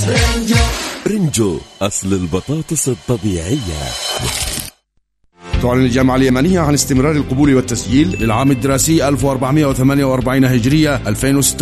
رنجو أصل البطاطس الطبيعية. تعلن الجامعة اليمنية عن استمرار القبول والتسجيل للعام الدراسي 1448 هجرية 2026-2027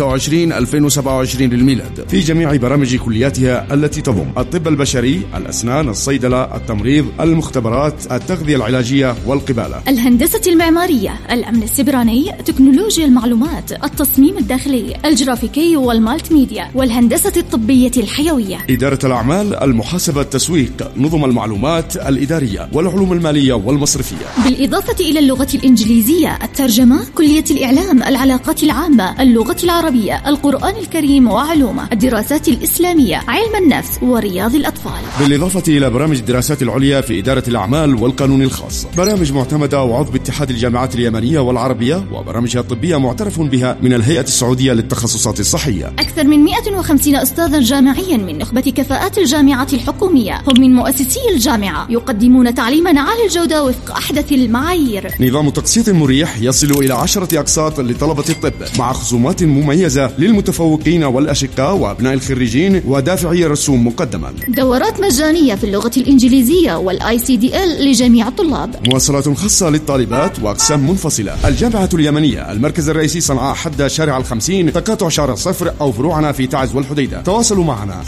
للميلاد في جميع برامج كلياتها التي تضم الطب البشري، الأسنان، الصيدلة، التمريض، المختبرات، التغذية العلاجية والقبالة، الهندسة المعمارية، الأمن السيبراني، تكنولوجيا المعلومات، التصميم الداخلي، الجرافيكي والمالتي ميديا، والهندسة الطبية الحيوية، إدارة الأعمال، المحاسبة، التسويق، نظم المعلومات الإدارية والعلوم المالية والمصرفية، بالإضافة إلى اللغة الإنجليزية، الترجمة، كلية الإعلام، العلاقات العامة، اللغة العربية، القرآن الكريم وعلومه، الدراسات الإسلامية، علم النفس ورياض الأطفال، بالإضافة إلى برامج الدراسات العليا في إدارة الأعمال والقانون الخاص، برامج معتمدة وعضو اتحاد الجامعات اليمنية والعربية، وبرامجها الطبية معترف بها من الهيئة السعودية للتخصصات الصحية. أكثر من 150 أستاذا جامعيا من نخبة كفاءات الجامعة الحكومية، هم من مؤسسي الجامعة، يقدمون تعليما عالي الجودة وفق أحدث المعايير. نظام تقسيط مريح يصل إلى 10 أقساط لطلبة الطب، مع خصومات مميزة للمتفوقين والأشقاء وأبناء الخريجين ودافعي الرسوم مقدما. دورات مجانية في اللغة الإنجليزية والICDL لجميع الطلاب. مواصلات خاصة للطالبات وأقسام منفصلة. الجامعة اليمنية، المركز الرئيسي صنعاء، حد شارع 50، تقاطع شارع 0، أو فروعنا في تعز والحديدة. تواصلوا معنا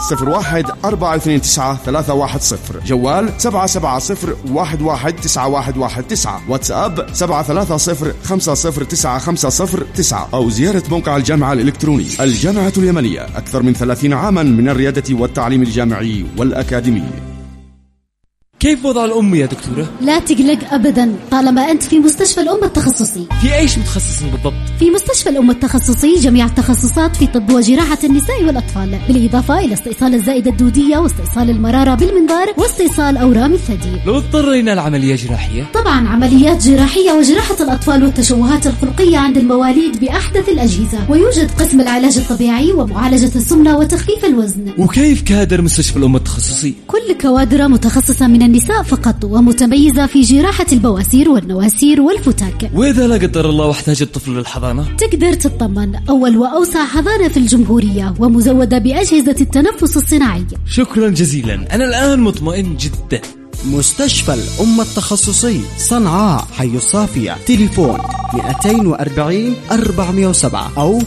01-429-310، جوال 770-119119، واتساب 730-509509، أو زيارة موقع الجامعة الإلكتروني. الجامعة اليمنية، أكثر من 30 عاما من الريادة والتعليم الجامعي والأكاديمي. كيف وضع الأم يا دكتورة؟ لا تقلق أبدا طالما أنت في مستشفى الأم التخصصي. في أيش متخصص بالضبط؟ في مستشفى الأم التخصصي جميع التخصصات في طب وجراحة النساء والأطفال، بالإضافة إلى استئصال الزائدة الدودية واستئصال المرارة بالمنظار واستئصال أورام الثدي. لو اضطرينا لعملية جراحية؟ طبعا عمليات جراحية وجراحة الأطفال والتشوهات الخلقية عند المواليد بأحدث الأجهزة، ويوجد قسم العلاج الطبيعي ومعالجة السمنة وتخفيف الوزن. وكيف كادر مستشفى الأم التخصصي؟ كل كوادر متخصصة من النساء فقط، ومتميزة في جراحة البواسير والنواسير والفتك. وإذا لا قدر الله واحتاج الطفل للحضانة؟ تقدر تطمن، أول وأوسع حضانة في الجمهورية، ومزودة بأجهزة التنفس الصناعي. شكرا جزيلا، أنا الآن مطمئن جدا. مستشفى الأم التخصصي، صنعاء، حي الصافية، تليفون 240-407 أو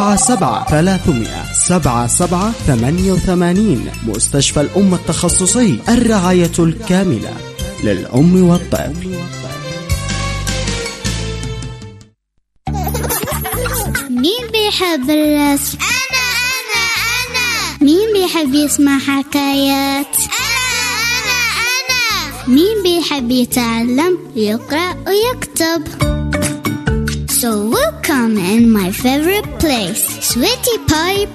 77-300-7788. مستشفى الأم التخصصي، الرعاية الكاملة للأم والطفل. مين بيحب الرسم؟ أنا. مين بيحب يسمع حكايات؟ مين بيحب يتعلم يقرأ ويكتب؟ So welcome in my favorite place, Sweetie Pie